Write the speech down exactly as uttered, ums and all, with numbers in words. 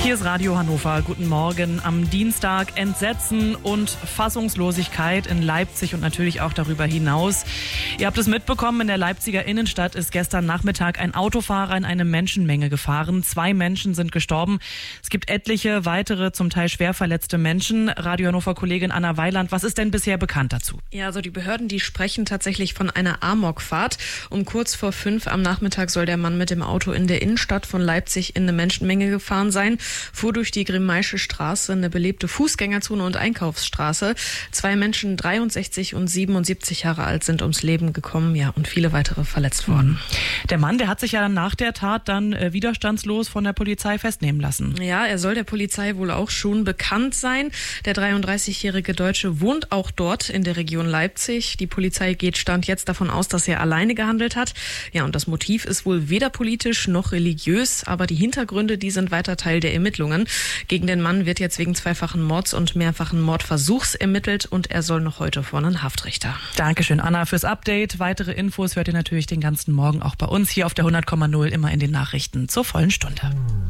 Hier ist Radio Hannover. Guten Morgen. Am Dienstag Entsetzen und Fassungslosigkeit in Leipzig und natürlich auch darüber hinaus. Ihr habt es mitbekommen, in der Leipziger Innenstadt ist gestern Nachmittag ein Autofahrer in eine Menschenmenge gefahren. Zwei Menschen sind gestorben. Es gibt etliche weitere, zum Teil schwer verletzte Menschen. Radio Hannover-Kollegin Anna Weiland, was ist denn bisher bekannt dazu? Ja, also die Behörden, die sprechen tatsächlich von einer Amokfahrt. Um kurz vor fünf am Nachmittag soll der Mann mit dem Auto in der Innenstadt von Leipzig in eine Menschenmenge gefahren sein, fuhr durch die Grimmaische Straße, eine belebte Fußgängerzone und Einkaufsstraße. Zwei Menschen, dreiundsechzig und siebenundsiebzig Jahre alt, sind ums Leben gekommen, ja, und viele weitere verletzt worden. Der Mann, der hat sich ja dann nach der Tat dann äh, widerstandslos von der Polizei festnehmen lassen. Ja, er soll der Polizei wohl auch schon bekannt sein. Der dreiunddreißigjährige Deutsche wohnt auch dort in der Region Leipzig. Die Polizei geht Stand jetzt davon aus, dass er alleine gehandelt hat. Ja, und das Motiv ist wohl weder politisch noch religiös, aber die Hintergründe, die sind weiter Teil der Ermittlungen. Gegen den Mann wird jetzt wegen zweifachen Mords und mehrfachen Mordversuchs ermittelt und er soll noch heute vor einen Haftrichter. Dankeschön, Anna, fürs Update. Weitere Infos hört ihr natürlich den ganzen Morgen auch bei uns hier auf der hundert Komma null, immer in den Nachrichten zur vollen Stunde.